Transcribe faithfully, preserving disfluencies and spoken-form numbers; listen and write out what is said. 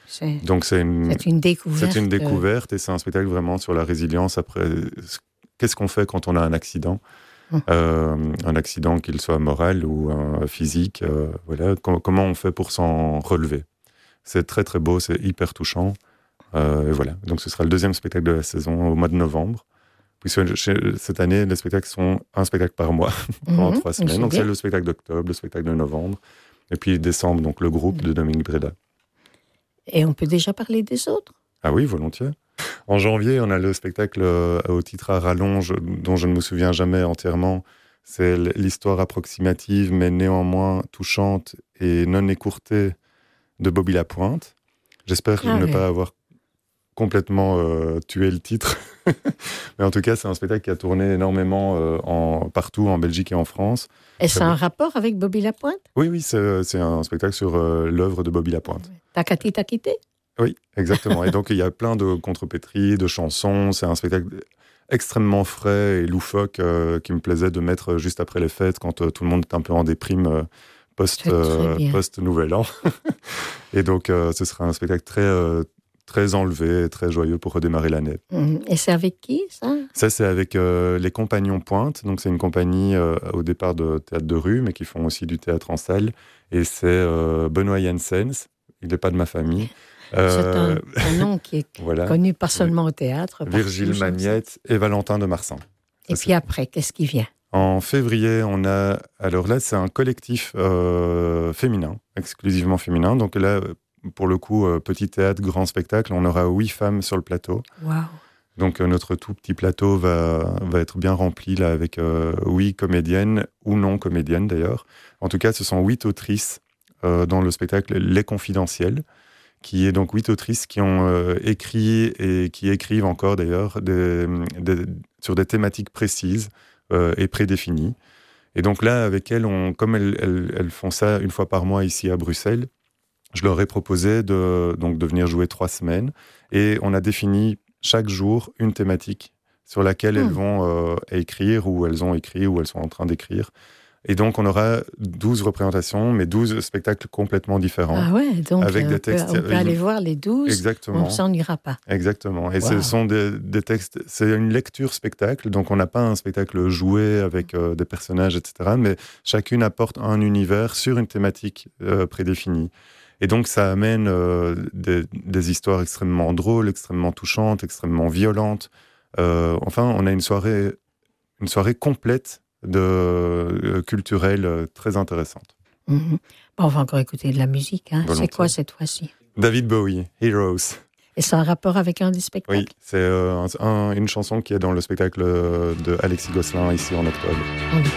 c'est, Donc c'est une, c'est une découverte. C'est une découverte et c'est un spectacle vraiment sur la résilience après. Qu'est-ce qu'on fait quand on a un accident, mmh. euh, un accident qu'il soit moral ou euh, physique, euh, voilà. Com- comment on fait pour s'en relever. C'est très très beau, c'est hyper touchant. Euh, et voilà. Donc ce sera le deuxième spectacle de la saison au mois de novembre. Puisque cette année, les spectacles sont un spectacle par mois pendant mmh, trois semaines. C'est donc bien. C'est le spectacle d'octobre, le spectacle de novembre, et puis décembre, donc le groupe mmh. de Dominique Breda. Et on peut déjà parler des autres ? Ah oui, volontiers. En janvier, on a le spectacle euh, au titre à rallonge, dont je ne me souviens jamais entièrement. C'est l'histoire approximative, mais néanmoins touchante et non écourtée de Bobby Lapointe. J'espère ah ne oui. pas avoir complètement euh, tué le titre. Mais en tout cas, c'est un spectacle qui a tourné énormément euh, en, partout, en Belgique et en France. Et c'est un rapport avec Bobby Lapointe ? Oui, oui, c'est, c'est un spectacle sur euh, l'œuvre de Bobby Lapointe. Takati Takité ? Oui, exactement. Et donc, il y a plein de contrepétries, de chansons. C'est un spectacle extrêmement frais et loufoque euh, qui me plaisait de mettre juste après les fêtes, quand euh, tout le monde est un peu en déprime euh, post, euh, post-Nouvel An. Et donc, euh, ce sera un spectacle très... Euh, très enlevé, très joyeux pour redémarrer l'année. Et c'est avec qui, ça ? Ça, c'est avec euh, les Compagnons Pointe. Donc, c'est une compagnie euh, au départ de théâtre de rue, mais qui font aussi du théâtre en salle. Et c'est euh, Benoît Jensens. Il n'est pas de ma famille. Euh, c'est un, un nom qui est voilà. connu pas seulement au théâtre. Virgile Magnette et Valentin de Marsan. Et ça, puis après, qu'est-ce qui vient ? En février, on a... Alors là, c'est un collectif euh, féminin, exclusivement féminin. Donc là... Pour le coup, euh, petit théâtre, grand spectacle, on aura huit femmes sur le plateau. Wow. Donc euh, notre tout petit plateau va, va être bien rempli là, avec euh, huit comédiennes, ou non comédiennes d'ailleurs. En tout cas, ce sont huit autrices euh, dans le spectacle Les Confidentiels, qui est donc huit autrices qui ont euh, écrit et qui écrivent encore d'ailleurs des, des, sur des thématiques précises euh, et prédéfinies. Et donc là, avec elles, on, comme elles, elles, elles font ça une fois par mois ici à Bruxelles, je leur ai proposé de, donc, de venir jouer trois semaines et on a défini chaque jour une thématique sur laquelle mmh. elles vont euh, écrire ou elles ont écrit ou elles sont en train d'écrire. Et donc, on aura douze représentations, mais douze spectacles complètement différents. Ah ouais, donc avec on, des textes, peut, on peut aller voir les douze, exactement. On ne s'en ira pas. Exactement. Et wow. ce sont des, des textes, c'est une lecture spectacle, donc on n'a pas un spectacle joué avec euh, des personnages, et cetera, mais chacune apporte un univers sur une thématique euh, prédéfinie. Et donc, ça amène euh, des, des histoires extrêmement drôles, extrêmement touchantes, extrêmement violentes. Euh, enfin, on a une soirée, une soirée complète de euh, culturelle euh, très intéressante. Mmh. Bon, on va encore écouter de la musique. Hein. C'est quoi cette fois-ci ? David Bowie, Heroes. Et c'est un rapport avec un des spectacles ? Oui, c'est euh, un, une chanson qui est dans le spectacle de Alexis Gosselin ici en octobre. Oui.